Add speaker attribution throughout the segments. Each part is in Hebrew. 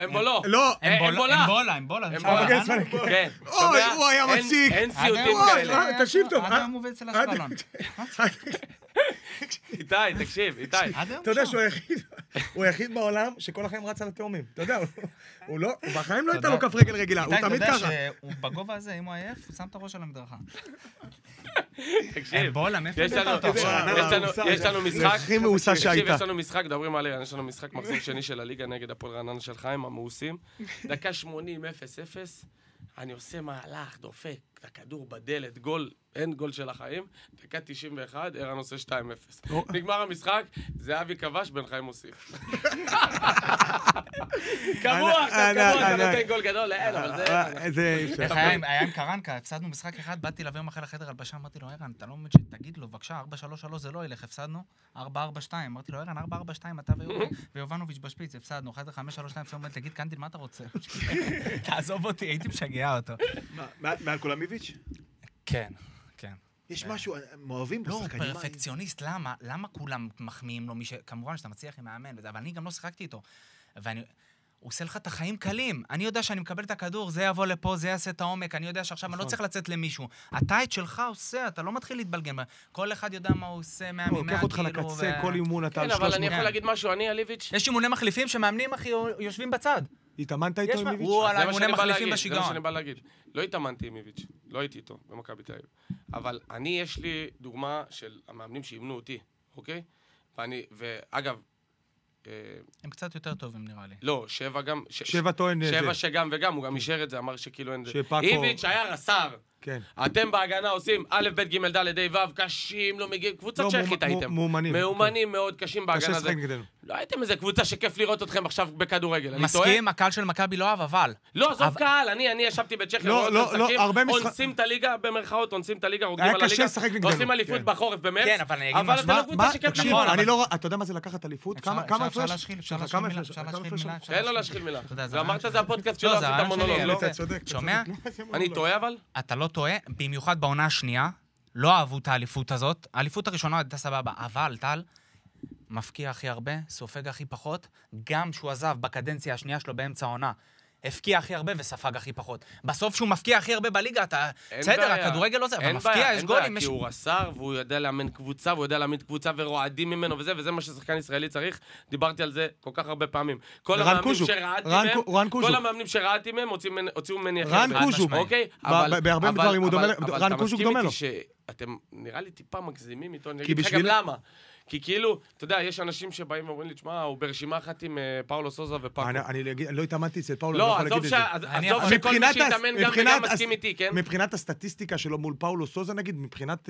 Speaker 1: אמבולו.
Speaker 2: לא.
Speaker 3: אמבולה.
Speaker 1: כן.
Speaker 2: אוי, הוא היה מציק.
Speaker 1: אין סיוטים כאלה.
Speaker 2: תקשיב טוב.
Speaker 3: עד היום הוא עובד אצל אשקלון.
Speaker 1: איתי, תקשיב, איתי.
Speaker 2: אתה יודע שהוא היחיד בעולם שכל החיים רץ על התאומים. אתה יודע, הוא לא, בחיים לא הייתה לו כף רגל רגילה, הוא תמיד ככה.
Speaker 3: אתה יודע שהוא בגובה הזה, אם הוא עייף, הוא שם את הראש על המדרכה.
Speaker 1: תקשיב.
Speaker 3: אמבולה, מאיפה הבאת אותו?
Speaker 1: יש לנו משחק.
Speaker 2: הכי מאוסה שהייתה.
Speaker 1: יש לנו משחק, דברים עליהם, יש לנו משחק מחזור שני של הליגה נגד הפועל רעננה של חיים, המאוסים. דקה 80, 0-0. אני עושה מהלך, דופק, את הכדור בדלת, גול, אין גול של החיים. דקה 91, ערן עושה 2-0. נגמר המשחק, זהבי כבש, בן חיים מוסיף. קבוע, אתה נותן גול גדול, אין, אבל זה...
Speaker 3: היה עם קרנקה, הפסדנו משחק אחד, באתי להביא אחרי לחדר הלבשה, אמרתי לו, ערן, אתה לא מבין שתגיד לו, בבקשה, 4-3-3 זה לא ילך, הפסדנו, 4-4-2, אמרתי לו, ערן, 4-4-2, אתה ויובנוביץ' בשפיץ, הפסדנו, אחרי זה 5-3-2, תגיד, קנדיל, מה אתה רוצה? תעזוב אותי, הייתי משגע אותו.
Speaker 4: מעל קולמיביץ'?
Speaker 3: כן.
Speaker 4: יש משהו, הם אוהבים
Speaker 3: לא,
Speaker 4: בשחקנים.
Speaker 3: הוא פרפקציוניסט, למה? למה כולם מחמיאים לו? כמובן שאתה מצליח עם מאמן, אבל אני גם לא שיחקתי איתו. הוא עושה לך את החיים קלים. אני יודע שאני מקבל את הכדור, זה יבוא לפה, זה יעשה את העומק, אני יודע שעכשיו אני לא צריך לצאת למישהו. אתה את שלך עושה, אתה לא מתחיל להתבלגן. כל אחד יודע מה הוא עושה, 100
Speaker 2: הוא לוקח אותך לקצה, כל אימון אתה על 300.
Speaker 1: כן, אבל אני יכול להגיד משהו, אני, אליביץ'.
Speaker 3: יש אימוני מחליפים שמאמנים, אחי, יושבים בצד.
Speaker 2: התאמנת איתו עם איביץ'?
Speaker 3: הוא על האימוני מחליפים בשיגעון.
Speaker 1: זה מה שאני בא להגיד. לא התאמנתי עם איביץ', לא הייתי איתו במכבי תל אביב. אבל יש לי דוגמה של המאמנים שאימנו אותי, אוקיי? ואגב,
Speaker 3: הם קצת יותר טובים נראה לי.
Speaker 1: לא, שבע גם...
Speaker 2: שבע טוען...
Speaker 1: שבע שגם וגם, הוא גם אישר את זה, אמר שכאילו אין...
Speaker 2: שפאקו...
Speaker 1: איביץ' היה רס"ר.
Speaker 2: כן.
Speaker 1: אתם בהגנה עושים א', ב', ג', ד', ה', ו', קשים, לא מגיעים, קבוצת צ'כית הייתם. מאומנים מאוד קשים בהגנה הזאת. לא הייתם איזה קבוצה שכיף לראות אתכם עכשיו בכדורגל.
Speaker 3: מסכים, הקהל של מכבי לא אוהב, אבל...
Speaker 1: לא, עזוב קהל, אני ישבתי בצ'כיה, אונסים את הליגה, במרכאות, אונסים את הליגה, רוקדים על הליגה, עושים אליפות בחורף במרץ, אבל אתם לא קבוצה שכיף לראות.
Speaker 2: אתה יודע מה זה לקחת אליפות? כמה הפרש?
Speaker 1: אין לו להשחיל מילה. ואמרת זה הפודקאסט שלו, עשית מונולוג, לא?
Speaker 3: שומע?
Speaker 1: אני טועה אבל?
Speaker 3: אתה לא טועה, במיוחד בעונה השנייה, לא אהבו את האליפות הזאת. האליפות הראשונה הייתה סבבה, אבל טל מפקיע הכי הרבה, סופג הכי פחות, גם שהוא עזב בקדנציה השנייה שלו באמצע העונה, הפקיע הכי הרבה וספג הכי פחות. בסוף שהוא מפקיע הכי הרבה בליגה, אתה... בסדר, הכדורגל לא זה, אבל מפקיע, יש גולים.
Speaker 1: אין בעיה, כי הוא רס"ר, והוא יודע לאמן קבוצה, והוא יודע להעמיד קבוצה ורועדים ממנו וזה מה ששחקן ישראלי צריך. דיברתי על זה כל כך הרבה פעמים. כל המאמנים שראיתי מהם, הוציאו ממני אחרי.
Speaker 2: רן קוז'וק,
Speaker 1: אוקיי?
Speaker 2: בהרבה דברים הוא דומה, רן קוז'וק דומה לו.
Speaker 1: אתם נראה לי טיפה מגזימים איתו, אני אגיד לך גם למה. כי כאילו, אתה יודע, יש אנשים שבאים ואומרים לי, תשמע, הוא ברשימה אחת עם פאולו סוזה ופאקו.
Speaker 2: אני לא התאמנתי אצל פאולו,
Speaker 1: לא, עזוב שכל מי שהתאמן גם וגם מסכים איתי, כן?
Speaker 2: מבחינת הסטטיסטיקה שלו מול פאולו סוזה, נגיד, מבחינת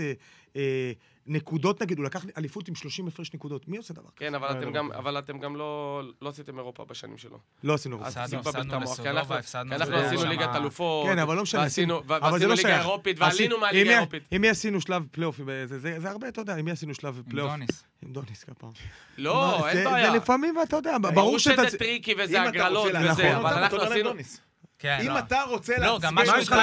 Speaker 2: נקודות, נגיד, הוא לקח אליפות עם 30 הפרש נקודות. מי עושה דבר כזה?
Speaker 1: כן, אבל אתם גם לא עשיתם אירופה בשנים שלו.
Speaker 2: לא עשינו אירופה.
Speaker 1: כי אנחנו עשינו ליגת אלופות.
Speaker 2: כן, אבל לא משנה.
Speaker 1: ועשינו ליגה אירופית, ועלינו מהליגה האירופית.
Speaker 2: אם עשינו שלב פלייאוף, זה הרבה, אתה יודע, אם עשינו שלב פלייאוף. עם דוניס כפעם.
Speaker 1: לא, אין בעיה.
Speaker 2: זה לפעמים, אתה יודע, ברור שאתה...
Speaker 1: שזה טריקי וזה הגרלות וזה, אבל אנחנו עשינו...
Speaker 4: אם אתה רוצה
Speaker 3: להצביע...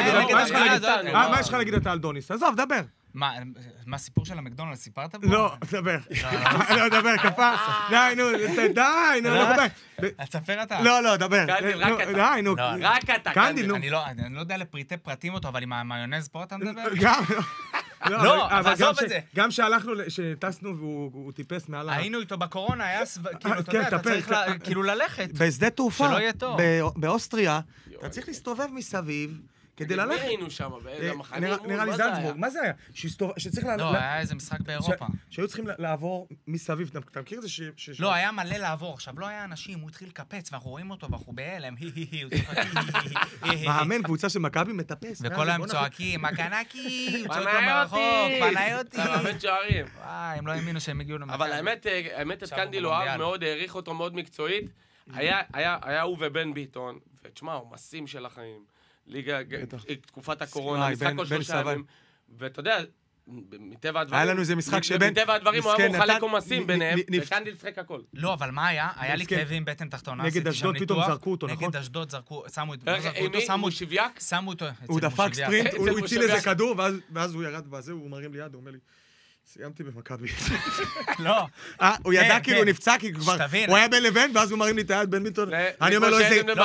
Speaker 2: מה יש לך להגיד אתה על דוניס? עזוב, דבר.
Speaker 3: מה הסיפור של המקדונלדס? סיפרת בו?
Speaker 2: לא, דבר. לא, דבר, כפס. די, נו,
Speaker 3: תספר אתה.
Speaker 2: לא, דבר. די, נו.
Speaker 1: רק אתה.
Speaker 3: אני לא יודע לפריטי פרטים אותו, אבל עם המיונז פה אתה מדבר?
Speaker 2: גם.
Speaker 3: לא, אבל עזוב את זה.
Speaker 2: גם שהלכנו, שטסנו והוא טיפס מעל...
Speaker 3: היינו איתו בקורונה, היה... כאילו, אתה יודע, אתה צריך כאילו ללכת.
Speaker 2: בשדה תעופה,
Speaker 3: שלא יהיה טוב.
Speaker 2: באוסטריה, אתה צריך להסתובב מסביב, כדי ללכת.
Speaker 1: מי היינו שם?
Speaker 2: נראה לי זלצבורג. מה זה היה? שצריך
Speaker 3: לא, היה איזה משחק באירופה.
Speaker 2: שהיו צריכים לעבור מסביב. אתה מכיר את זה
Speaker 3: לא, היה מלא לעבור. עכשיו, לא היה אנשים, הוא התחיל לקפץ, ואנחנו רואים אותו, ואנחנו בהלם,
Speaker 2: מאמן, קבוצה של מכבי מטפס.
Speaker 3: וכל היום צועקים, מקנקי, הוא צועק לו מרחוק, פנאיוטי.
Speaker 1: מאמן שערים.
Speaker 3: הם לא האמינו שהם הגיעו למכבי.
Speaker 1: אבל האמת, את קנדיל אוהב מאוד, העריך אותו מאוד מקצועית. היה הוא ובן ביטון, ותשמע, הוא מסים של החיים. ליגה, תקופת הקורונה, משחק כל 3 ימים, ואתה יודע, מטבע הדברים...
Speaker 2: היה לנו איזה משחק שבן...
Speaker 1: מטבע הדברים הוא היה מחלק עומסים ביניהם, וקנדיל שחק הכל.
Speaker 3: לא, אבל מה היה? היה לי כאבים בטן תחתונה,
Speaker 2: נגד אשדוד פתאום זרקו אותו, נכון?
Speaker 3: נגד אשדוד זרקו, שמו
Speaker 1: הוא שוויק?
Speaker 3: שמו אותו...
Speaker 2: הוא דפק ספרינט, הוא הציל איזה כדור, ואז הוא ירד בזה, הוא מרים לי יד, הוא אומר לי, סיימתי במכבי.
Speaker 3: לא.
Speaker 2: הוא ידע כאילו הוא נפצע, כי כבר... הוא היה בין לבין, ואז הוא מרים לי את היד בין ביטון. אני אומר לו איזה...